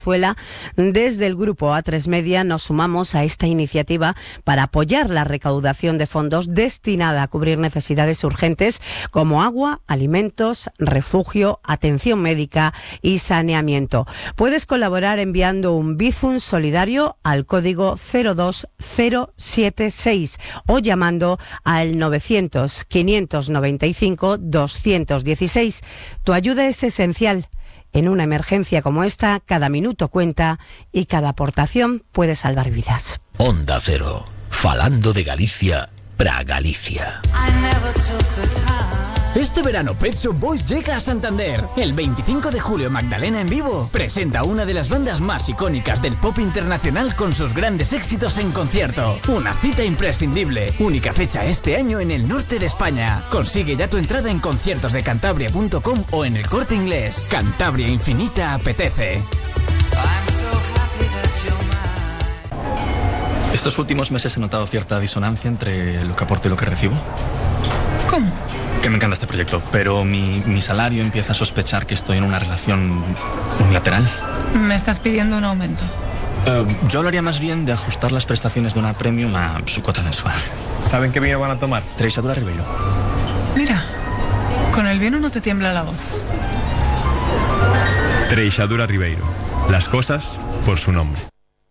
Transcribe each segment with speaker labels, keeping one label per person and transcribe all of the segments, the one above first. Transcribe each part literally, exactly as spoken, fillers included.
Speaker 1: Venezuela. Desde el grupo A tres Media nos sumamos a esta iniciativa para apoyar la recaudación de fondos destinada a cubrir necesidades urgentes como agua, alimentos, refugio, atención médica y saneamiento. Puedes colaborar enviando un Bizum solidario al código cero dos cero siete seis o llamando al novecientos, quinientos noventa y cinco, doscientos dieciséis. Tu ayuda es esencial. En una emergencia como esta, cada minuto cuenta y cada aportación puede salvar vidas.
Speaker 2: Onda Cero, falando de Galicia pra Galicia.
Speaker 3: Este verano Pet Shop Boys llega a Santander. El veinticinco de julio Magdalena en vivo presenta una de las bandas más icónicas del pop internacional con sus grandes éxitos en concierto. Una cita imprescindible. Única fecha este año en el norte de España. Consigue ya tu entrada en conciertos de cantabria punto com o en El Corte Inglés. Cantabria Infinita apetece.
Speaker 4: Estos últimos meses he notado cierta disonancia entre lo que aporto y lo que recibo.
Speaker 5: ¿Cómo?
Speaker 4: Que me encanta este proyecto, pero mi, mi salario empieza a sospechar que estoy en una relación unilateral.
Speaker 5: ¿Me estás pidiendo un aumento?
Speaker 4: Uh, yo hablaría más bien de ajustar las prestaciones de una premium a su cuota mensual.
Speaker 6: ¿Saben qué vino van a tomar?
Speaker 4: Treixadura Ribeiro.
Speaker 5: Mira, con el vino no te tiembla la voz.
Speaker 6: Treixadura Ribeiro. Las cosas por su nombre.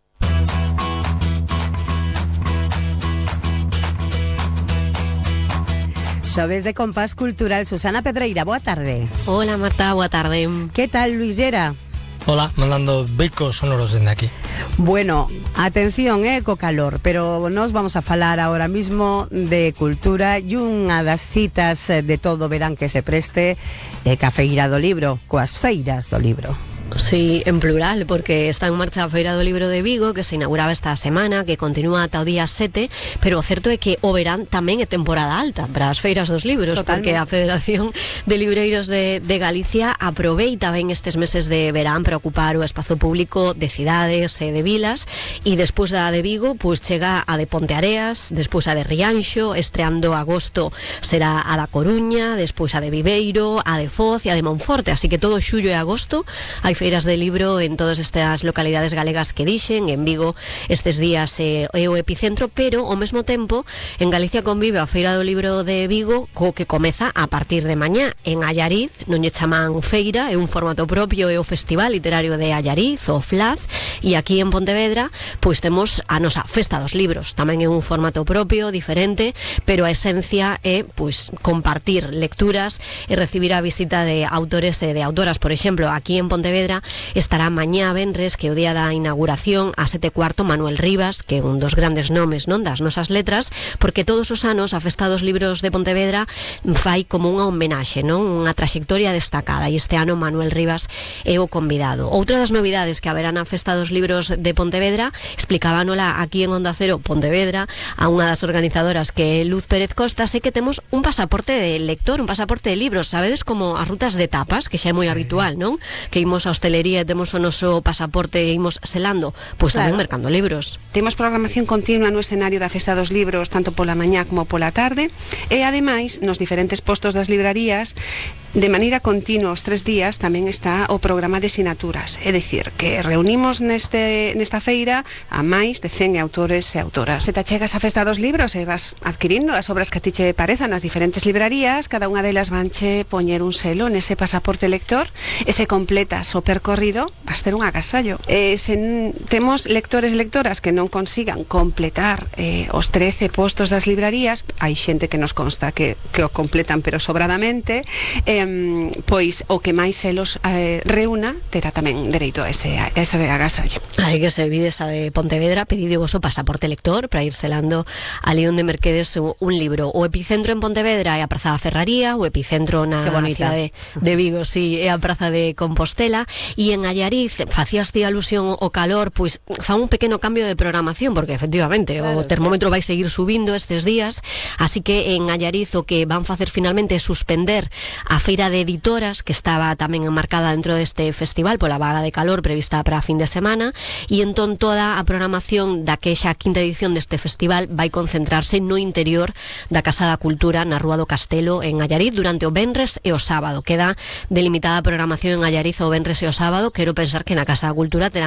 Speaker 1: Xoves de Compás Cultural. Susana Pedreira, boa tarde.
Speaker 7: Hola Marta, boa tarde.
Speaker 1: ¿Qué tal, Luis Llera?
Speaker 8: Hola, mandando bicos sonoros desde aquí.
Speaker 1: Bueno, atención, eh, co calor, pero nos vamos a falar ahora mismo de cultura e unha das citas de todo verán que se preste é ca Feira do Libro, coas feiras do libro.
Speaker 7: Sí, en plural, porque está en marcha a Feira do Libro de Vigo, que se inauguraba esta semana, que continúa ata o día sete, pero o certo é que o verán tamén é temporada alta para as feiras dos libros. Totalmente. Porque a Federación de Libreiros de, de Galicia aproveita ben estes meses de verán para ocupar o espazo público de cidades e de vilas, e despois da de Vigo, pois chega a de Ponteareas, despois a de Rianxo, estreando agosto será a da Coruña, despois a de Viveiro, a de Foz e a de Monforte, así que todo xullo e agosto hai feiras de libro en todas estas localidades galegas que dixen. En Vigo estes días é, é o epicentro, pero ao mesmo tempo en Galicia convive a Feira do Libro de Vigo, co que comeza a partir de mañá. En Allariz non lle chaman feira, é un formato propio, é o Festival Literario de Allariz, o F L A Z, e aquí en Pontevedra pois temos a nosa Festa dos Libros, tamén é un formato propio, diferente, pero a esencia é pois compartir lecturas e recibir a visita de autores e de autoras. Por exemplo, aquí en Pontevedra estará mañá venres, que é o día da inauguración, a sete cuarto, Manuel Rivas, que é un dos grandes nomes, non, das nosas letras, porque todos os anos a Festa dos Libros de Pontevedra fai como unha homenaxe, non, unha traxectoria destacada, e este ano Manuel Rivas é o convidado. Outra das novidades que haberá na Festa dos Libros de Pontevedra, explicábanola aquí en Onda Cero Pontevedra a unha das organizadoras, que é Luz Pérez Costa, sé que temos un pasaporte de lector, un pasaporte de libros, sabedes, como as rutas de tapas, que xa é moi sí. habitual, non, que imos a hostelería e temos o noso pasaporte e imos selando, pois claro. Tamén mercando libros.
Speaker 9: Temos programación continua no escenario da Festa dos Libros, tanto pola mañá como pola tarde, e ademais nos diferentes postos das librarías de maneira continua os tres días tamén está o programa de sinaturas, é dicir, que reunimos neste, nesta feira a máis de cen autores e autoras. Se te chegas a Festa dos Libros e vas adquirindo as obras que a ti che parezan nas diferentes librarías, cada unha delas vanche poñer un selo nese pasaporte lector, e se completas o percorrido vas ter un agasallo. E se temos lectores e lectoras que non consigan completar eh, os trece postos das librarías, hai xente que nos consta que, que o completan pero sobradamente, eh, pois o que máis selos eh, reúna terá tamén dereito a ese, a ese agasallo.
Speaker 7: Hai que servir esa de Pontevedra, pedido o voso pasaporte lector para ir selando ali onde merquedes un libro. O epicentro en Pontevedra é a Praza da Ferraría, o epicentro na cidade de Vigo, sí, é a Praza de Compostela, e en Allariz facías ti alusión ao calor, pois fa un pequeno cambio de programación, porque efectivamente claro, o termómetro vai seguir subindo estes días, así que en Allariz o que van facer finalmente é suspender a feira de editoras, que estaba tamén enmarcada dentro deste festival pola vaga de calor prevista para a fin de semana, e entón toda a programación da que xa quinta edición deste festival vai concentrarse no interior da Casa da Cultura na Rúa do Castelo en Allariz durante o venres e o sábado. Queda delimitada a programación en Allariz o venres e o sábado. Quero pensar que na Casa da Cultura terán